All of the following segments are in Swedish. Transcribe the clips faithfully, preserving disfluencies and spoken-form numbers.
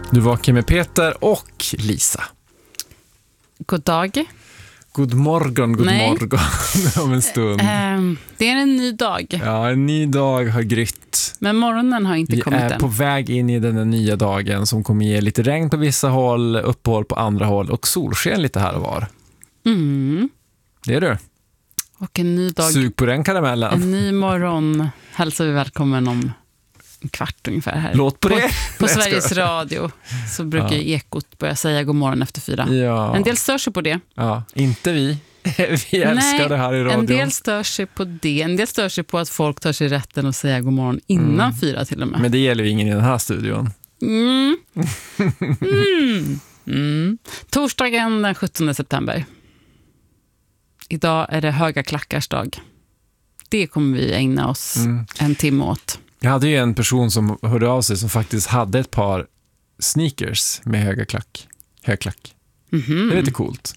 Du vakar med Peter och Lisa. God dag. God morgon, god Nej. morgon om en stund. Um, det är en ny dag. Ja, en ny dag har grytt. Men morgonen har inte Vi kommit är än. på väg in i den här nya dagen som kommer ge lite regn på vissa håll, uppehåll på andra håll och solsken lite här och var. Mm. Det är du. Och en ny dag. Sug på den karamellen. En ny morgon hälsar vi välkommen om en kvart ungefär här. Låt på på, det. på Sveriges Radio så brukar Ja. ju Ekot börja säga god morgon efter fyra. Ja. En del stör sig på det. Ja, inte vi. Vi älskar Nej, det här i radion. en del stör sig på det. En del stör sig på att folk tar sig rätten att säga god morgon innan Mm. fyra till och med. Men det gäller ju ingen i den här studion. Mm. Mm. Mm. Torsdagen den sjuttonde september. Idag är det höga klackars dag. Det kommer vi ägna oss Mm. en timme åt. Jag hade ju en person som hörde av sig som faktiskt hade ett par sneakers med höga klack. Högklack. Mhm. Det är lite coolt.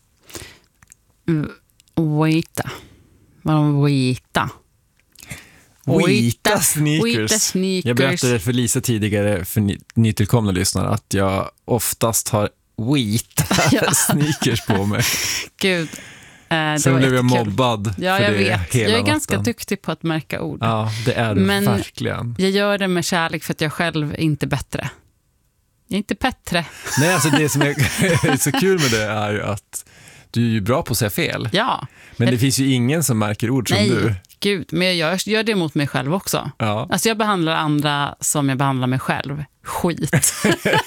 Waita. Vad waita? Wheata sneakers. Wheata sneakers. Jag berättade för Lisa tidigare, för ny- nytillkomna lyssnare, att jag oftast har wheata Ja. sneakers på mig. Gud. Eh, det Sen var blev jag jättekul. mobbad Ja, för jag det vet. hela Jag är ganska natten. duktig på att märka ord. Ja, det är du Men- verkligen. Jag gör det med kärlek för att jag själv är inte bättre. Jag är inte bättre. Nej, alltså det som är så kul med det är ju att du är ju bra på att säga fel. Ja. Men det finns ju ingen som märker ord som Nej, du. gud. Men jag gör, gör det mot mig själv också. Ja. Alltså jag behandlar andra som jag behandlar mig själv. Skit.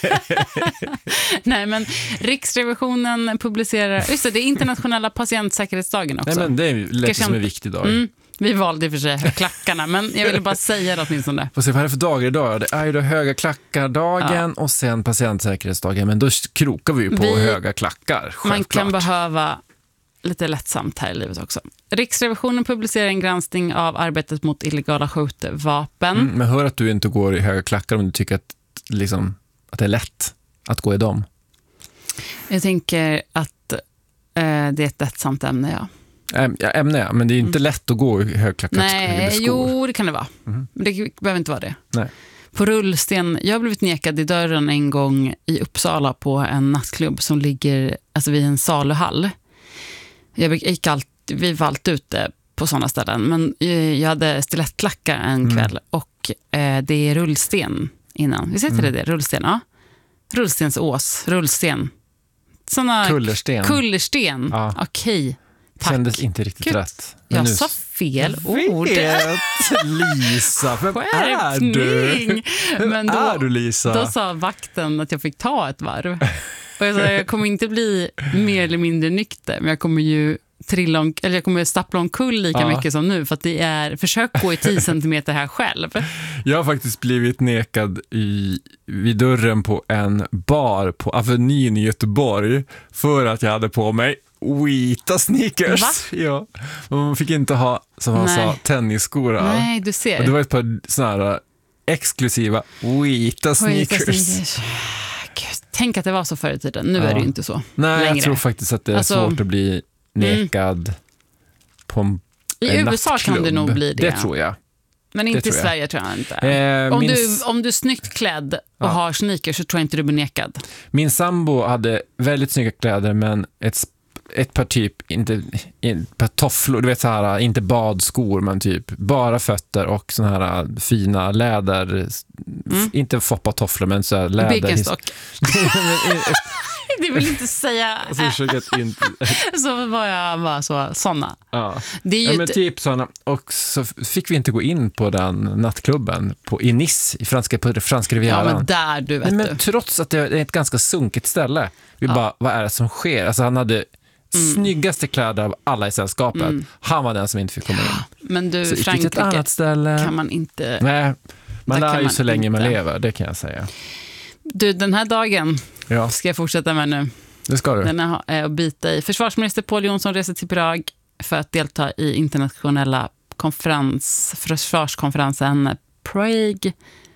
Nej, men Riksrevisionen publicerar... Just det, det är internationella patientsäkerhetsdagen också. Nej, men det är ju lätt Kanske som en inte- viktig dag. Mm, vi valde i och för sig klackarna, men jag ville bara säga det åtminstone. Får se vad är det för dagar idag? Det är ju då höga klackar-dagen och sen patientsäkerhetsdagen. Men då krokar vi ju på Vi- höga klackar, självklart. Man kan behöva lite lättsamt här i livet också. Riksrevisionen publicerar en granskning av arbetet mot illegala skjutvapen. Mm, men hör att du inte går i höga klackar om du tycker att, liksom, att det är lätt att gå i dem. Jag tänker att eh, det är ett lättsamt ämne, ja. Äm, ja, ämne, ja, men det är inte lätt att gå i högklackat Nej, skor. jo, det kan det vara. Mhm. Men det behöver inte vara det. Nej. På rullsten, jag har blivit nekad i dörren en gång i Uppsala på en nattklubb som ligger alltså vid en saluhall. Jag gick allt, vi var alltid ute på sådana ställen, men jag hade stilettklackar en Mm. kväll och eh, det är rullsten innan. Vi säger Mm. det, rullsten, ja. Rullstensås, rullsten. Såna Kullersten. kullersten. Ja. Okej, tack. Kändes inte riktigt Gud, rätt. Men Jag nu- sa fel Jag ord. vet, Lisa, vem är du? Skärpning. Vem Men då, är du, Lisa? då sa vakten att jag fick ta ett varv. Och jag sa, jag kommer inte bli mer eller mindre nykter, men jag kommer ju trilla om, eller jag kommer stappla omkull lika Ja. mycket som nu, för att det är, försök gå i tio centimeter här själv. Jag har faktiskt blivit nekad i, vid dörren på en bar på Avenyn i Göteborg för att jag hade på mig wheata sneakers. Va? Ja. Och man fick inte ha, som han Nej. sa, tennisskor. Nej, du Och ser. det var ett par såna här exklusiva wheata sneakers. Oj, sneakers. Gud, tänk att det var så förr i tiden. Nu Ja. är det ju inte så. Nej, längre. jag tror faktiskt att det är Alltså, svårt att bli nekad på en, I en U S A kan nattklubb. det nog bli det. Det tror jag. Men inte i tror jag. Sverige tror jag inte. Eh, om, min, du, om du är snyggt klädd och Ja. har sneakers så tror jag inte du blir nekad. min sambo hade väldigt snygga kläder, men ett, sp- ett par typ, inte ett par tofflor, du vet så här, inte badskor, men typ bara fötter och såna här fina läder, Mm. inte foppa tofflor, men så här läder. Birkenstock. Det vill inte säga. Alltså, försöker att inte, Så var jag bara så, såna. ja. Det är ju Ja, men ett- typ såna. Och så fick vi inte gå in på den nattklubben på, i Nice, i franska, på franska ja, rivieran. men där du vet Nej, du. men trots att det är ett ganska sunkigt ställe. Vi Ja. bara, vad är det som sker? Alltså han hade snyggaste kläder av alla i sällskapet. Mm. Han var den som inte fick komma in. Men du, Så gick vi till ett Frankrike annat ställe. kan man inte... Nej, man Där lär kan ju man så länge man inte. lever, det kan jag säga. Du, den här dagen Ja, ska jag fortsätta med nu. det ska du. Den är är att bita i. Försvarsminister Pål Jonsson reser till Prag för att delta i internationella konferens, försvarskonferensen Prague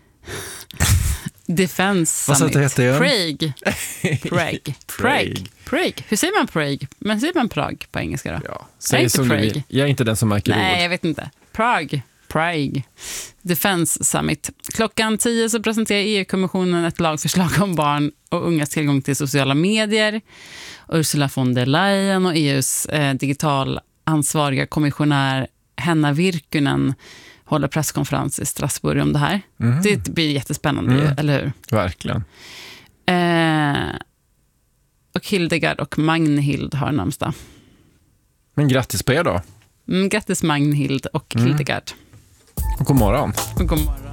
Defense Vad sa Summit. du att det heter Prague. Prague. Prague. Prague. Hur säger man Prague? Men säger man Prag på engelska då? Ja, säg inte som du Prague. vill. Jag är inte den som märker Nej, ord. jag vet inte. Prague. Prague Defense Summit. Klockan tio så presenterar E U-kommissionen ett lagförslag om barn och ungas tillgång till sociala medier. Ursula von der Leyen och E U:s eh, digitalansvariga kommissionär Henna Virkkunen håller presskonferens i Strasbourg om det här. Mm. Det blir jättespännande, mm. eller hur? Verkligen. Eh, och Hildegard och Magnhild har namnsdag. Men grattis på er då. Mm, grattis Magnhild och mm. Hildegard. Och god morgon. Och god morgon.